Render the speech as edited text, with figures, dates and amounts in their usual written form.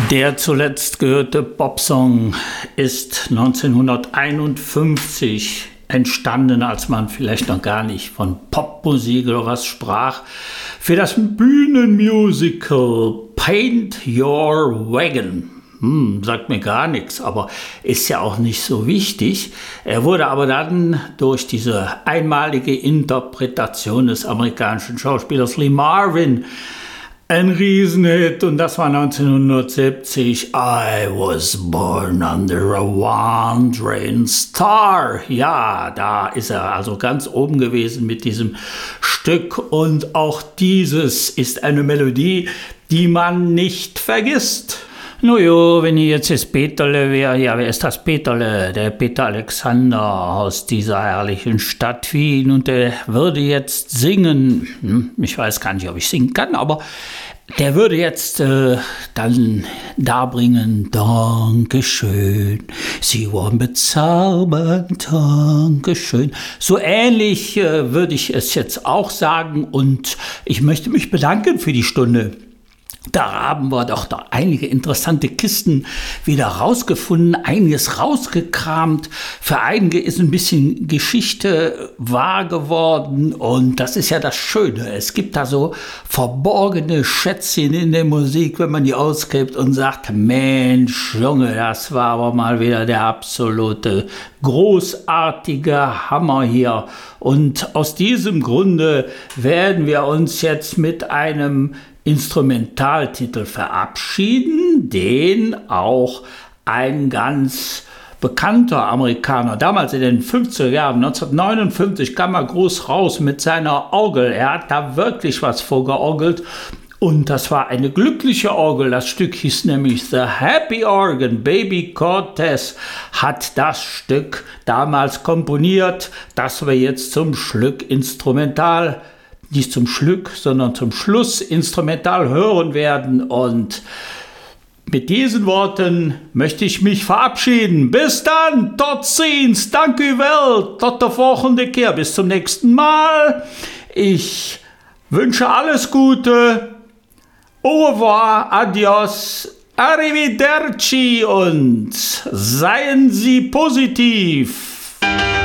Der zuletzt gehörte Popsong ist 1951 entstanden, als man vielleicht noch gar nicht von Popmusik oder was sprach, für das Bühnenmusical Paint Your Wagon. Sagt mir gar nichts, aber ist ja auch nicht so wichtig. Er wurde aber dann durch diese einmalige Interpretation des amerikanischen Schauspielers Lee Marvin ein Riesenhit, und das war 1970. I was born under a wandering star. Ja, da ist er also ganz oben gewesen mit diesem Stück, und auch dieses ist eine Melodie, die man nicht vergisst. Nojo, wenn ich jetzt das Peterle wäre, ja, wer ist das Peterle? Der Peter Alexander aus dieser herrlichen Stadt Wien, und der würde jetzt singen, ich weiß gar nicht, ob ich singen kann, aber der würde jetzt dann darbringen: Dankeschön, Sie waren bezaubernd, Dankeschön. So ähnlich würde ich es jetzt auch sagen, und ich möchte mich bedanken für die Stunde. Da haben wir doch da einige interessante Kisten wieder rausgefunden, einiges rausgekramt. Für einige ist ein bisschen Geschichte wahr geworden, und das ist ja das Schöne. Es gibt da so verborgene Schätzchen in der Musik, wenn man die ausgräbt und sagt: Mensch, Junge, das war aber mal wieder der absolute großartige Hammer hier. Und aus diesem Grunde werden wir uns jetzt mit einem Instrumentaltitel verabschieden, den auch ein ganz bekannter Amerikaner, damals in den 50er Jahren, 1959, kam er groß raus mit seiner Orgel. Er hat da wirklich was vorgeorgelt, und das war eine glückliche Orgel. Das Stück hieß nämlich The Happy Organ. Baby Cortez hat das Stück damals komponiert, das wir jetzt zum Schluck instrumental, nicht zum Schluck, sondern zum Schluss instrumental hören werden. Und mit diesen Worten möchte ich mich verabschieden. Bis dann, tot ziens, dank u wel, tot de volgende keer, bis zum nächsten Mal. Ich wünsche alles Gute, au revoir, adios, arrivederci, und seien Sie positiv.